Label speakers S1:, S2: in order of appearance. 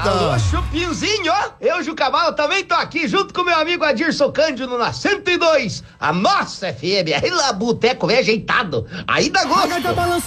S1: moçada.
S2: Alô, Chupinzinho, ó. Eu, Ju Cavalo, também tô aqui junto com meu amigo Adirson Cândido na 102, a nossa FM. Aí lá, boteco bem ajeitado. Aí dá gosto.